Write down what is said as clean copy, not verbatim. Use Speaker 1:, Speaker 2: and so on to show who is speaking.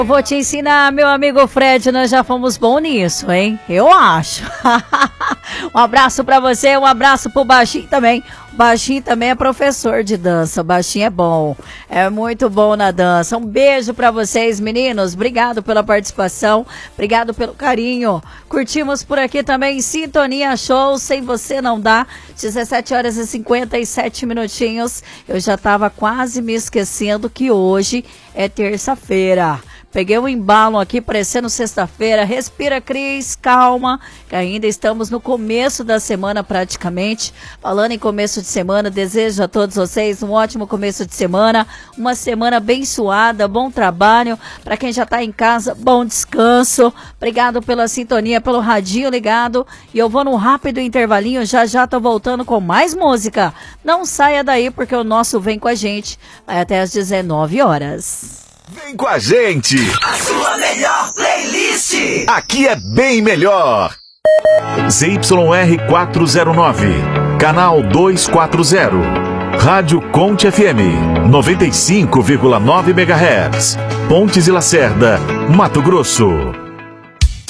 Speaker 1: Eu vou te ensinar, meu amigo Fred, nós já fomos bom nisso, hein? Eu acho. Um abraço pra você, um abraço pro Baixinho também. O Baixinho também é professor de dança, o Baixinho é bom, é muito bom na dança. Um beijo pra vocês, meninos, obrigado pela participação, obrigado pelo carinho. Curtimos por aqui também Sintonia Show, Sem Você Não Dá, 17 horas e 57 minutinhos. Eu já tava quase me esquecendo que hoje é terça-feira. Peguei um embalo aqui, parecendo sexta-feira. Respira, Cris, calma, que ainda estamos no começo da semana praticamente. Falando em começo de semana, desejo a todos vocês um ótimo começo de semana, uma semana abençoada, bom trabalho. Para quem já está em casa, bom descanso. Obrigado pela sintonia, pelo radinho ligado. E eu vou num rápido intervalinho, já tô voltando com mais música. Não saia daí, porque o nosso Vem Com a Gente vai até às 19 horas.
Speaker 2: Vem com a gente!
Speaker 3: A sua melhor playlist!
Speaker 2: Aqui é bem melhor! ZYR 409, canal 240, Rádio Conte FM, 95,9 MHz, Pontes e Lacerda, Mato Grosso.